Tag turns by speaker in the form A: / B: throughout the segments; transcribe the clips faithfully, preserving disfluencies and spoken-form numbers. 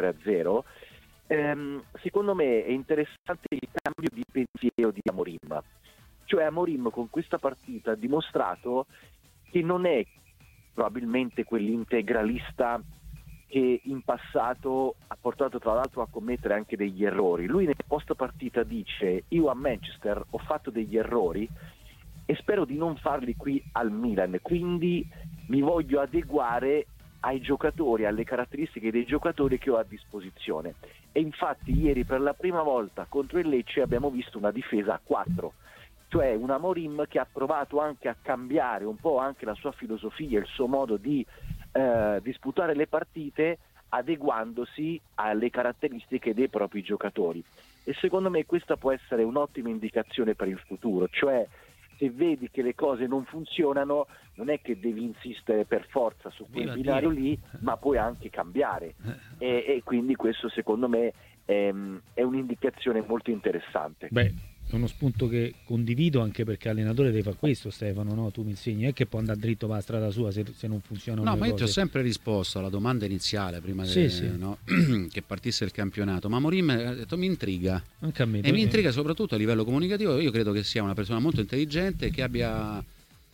A: tre a zero. Ehm, secondo me è interessante il cambio di pensiero di Amorim, cioè Amorim con questa partita ha dimostrato che non è probabilmente quell'integralista che in passato ha portato tra l'altro a commettere anche degli errori. Lui nel post partita dice: io a Manchester ho fatto degli errori e spero di non farli qui al Milan, quindi mi voglio adeguare ai giocatori, alle caratteristiche dei giocatori che ho a disposizione. E infatti ieri per la prima volta contro il Lecce abbiamo visto una difesa a quattro, cioè un Amorim che ha provato anche a cambiare un po' anche la sua filosofia, il suo modo di eh, disputare le partite, adeguandosi alle caratteristiche dei propri giocatori. E secondo me questa può essere un'ottima indicazione per il futuro, cioè se vedi che le cose non funzionano non è che devi insistere per forza su quel binario lì, ma puoi anche cambiare, e, e quindi questo secondo me è, è un'indicazione molto interessante.
B: Beh, è uno spunto che condivido, anche perché allenatore deve fare questo, Stefano, no? Tu mi insegni, è che può andare dritto per la strada sua se, se non funzionano
C: no,
B: le
C: ma io
B: cose.
C: ti ho sempre risposto alla domanda iniziale prima
B: sì,
C: de,
B: sì.
C: No? che partisse il campionato, ma Amorim ha detto mi intriga,
B: anche a me,
C: e mi intriga soprattutto a livello comunicativo. Io credo che sia una persona molto intelligente, che abbia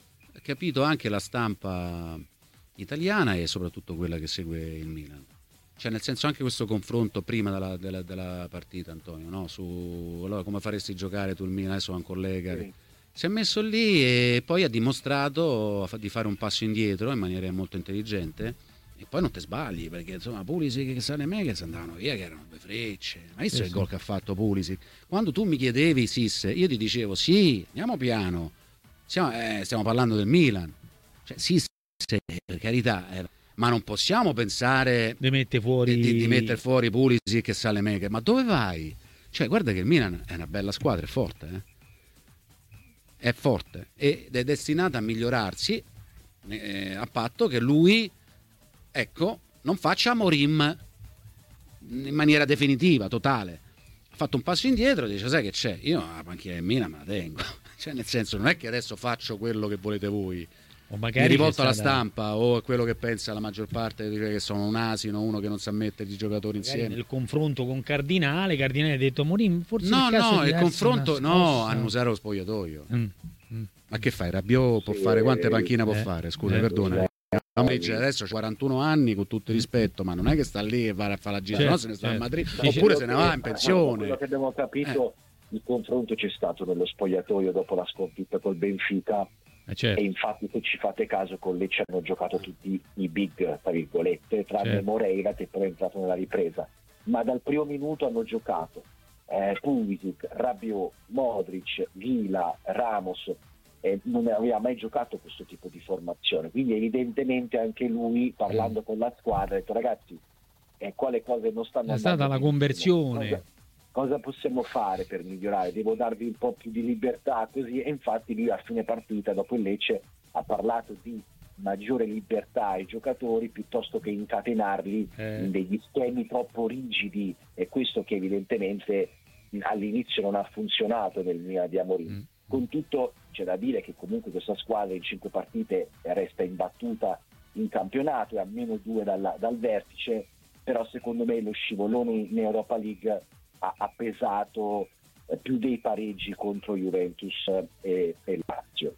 C: capito anche la stampa italiana e soprattutto quella che segue il Milan. Cioè, nel senso, anche questo confronto prima della, della, della partita, Antonio, no? Su allora come faresti giocare tu il Milan, adesso è un collega, sì. Si è messo lì e poi ha dimostrato di fare un passo indietro in maniera molto intelligente, e poi non te sbagli, perché insomma Pulisic e Saelemaekers andavano via che erano due frecce. Ma visto sì, il sì. gol che ha fatto Pulisic? Quando tu mi chiedevi Sisse, io ti dicevo sì, andiamo piano, stiamo, eh, stiamo parlando del Milan, cioè Sisse, per carità, eh, ma non possiamo pensare
B: di mettere fuori
C: di, di mettere fuori Pulisic e Saelemaekers. Ma dove vai? Cioè, guarda che il Milan è una bella squadra, è forte, eh? È forte ed è destinata a migliorarsi, eh, a patto che lui, ecco, non faccia Amorim in maniera definitiva, totale. Ha fatto un passo indietro e dice: sai che c'è? Io la panchina del Milan me la tengo. Cioè, nel senso, non è che adesso faccio quello che volete voi.
B: O magari
C: mi rivolto alla
B: stata...
C: stampa o a quello che pensa la maggior parte, di che sono un asino, uno che non sa mettere i giocatori magari insieme.
B: Nel confronto con Cardinale, Cardinale ha detto Morim, forse
C: no,
B: il caso
C: no, il confronto no,
B: scossa.
C: annusare lo spogliatoio.
B: Mm, mm.
C: Ma che fai? Rabiot può
A: sì,
C: fare quante panchine
B: eh,
C: può fare? Scusa,
B: eh,
C: perdona.
A: eh,
C: Adesso ha quarantuno anni, con tutto il rispetto, ma non è che sta lì e va a fare la gira,
B: certo,
C: no? Se ne sta
B: certo.
C: a Madrid,
B: Sì,
C: oppure
A: sì.
C: se ne va in pensione.
A: Quello che abbiamo capito, eh. il confronto c'è stato nello spogliatoio dopo la sconfitta col Benfica.
B: Eh, certo.
A: E infatti, se ci fate caso, con Lecce hanno giocato tutti i big, tra virgolette, tranne certo. Moreira, che però è entrato nella ripresa, ma dal primo minuto hanno giocato eh, Pulisic, Rabiot, Modric, Vila, Ramos, eh, non aveva mai giocato questo tipo di formazione, quindi evidentemente anche lui, parlando mm. con la squadra, ha detto: ragazzi, eh, quale cose non stanno
B: è
A: andando
B: stata la conversione.
A: Cosa, cosa possiamo fare per migliorare? Devo darvi un po' più di libertà, così. E infatti lui a fine partita, dopo il Lecce, ha parlato di maggiore libertà ai giocatori piuttosto che incatenarli eh. in degli schemi troppo rigidi, e questo che evidentemente all'inizio non ha funzionato nel Milan di Amorim. Mm. Con tutto, c'è da dire che comunque questa squadra in cinque partite resta imbattuta in campionato, è a meno due dalla, dal vertice, però secondo me lo scivolone in Europa League ha, ha pesato eh, più dei pareggi contro Juventus e, e Lazio.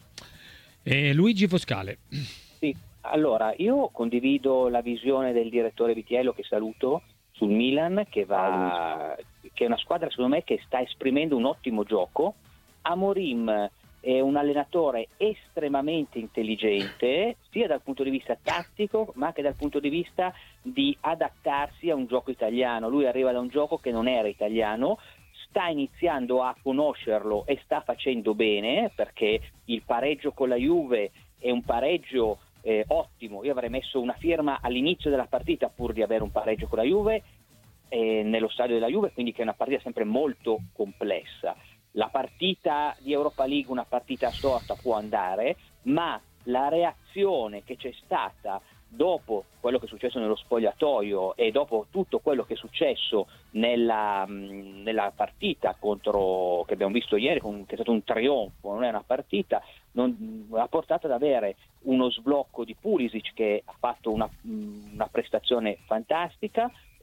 B: E Luigi Foscale.
D: Sì, allora io condivido la visione del direttore Vitiello, che saluto, sul Milan, che va, che è una squadra secondo me che sta esprimendo un ottimo gioco. Amorim è un allenatore estremamente intelligente, sia dal punto di vista tattico ma anche dal punto di vista di adattarsi a un gioco italiano. Lui arriva da un gioco che non era italiano, sta iniziando a conoscerlo e sta facendo bene, perché il pareggio con la Juve è un pareggio eh, ottimo. Io avrei messo una firma all'inizio della partita pur di avere un pareggio con la Juve eh, nello stadio della Juve, quindi che è una partita sempre molto complessa. La partita di Europa League, una partita a sorta, può andare, ma la reazione che c'è stata dopo quello che è successo nello spogliatoio e dopo tutto quello che è successo nella, nella partita contro, che abbiamo visto ieri, che è stato un trionfo, non è una partita, non, ha portato ad avere uno sblocco di Pulisic, che ha fatto una, una prestazione fantastica,